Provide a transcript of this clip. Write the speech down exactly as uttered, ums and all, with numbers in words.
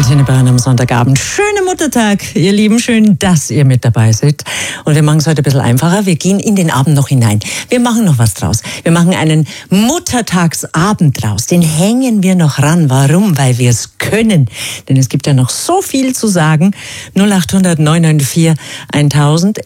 Antenne Bayern am Sonntagabend. Schönen Muttertag, ihr Lieben. Schön, dass ihr mit dabei seid. Und wir machen es heute ein bisschen einfacher. Wir gehen in den Abend noch hinein. Wir machen noch was draus. Wir machen einen Muttertagsabend draus. Den hängen wir noch ran. Warum? Weil wir es können. Denn es gibt ja noch so viel zu sagen. null acht hundert neun neun vier tausend.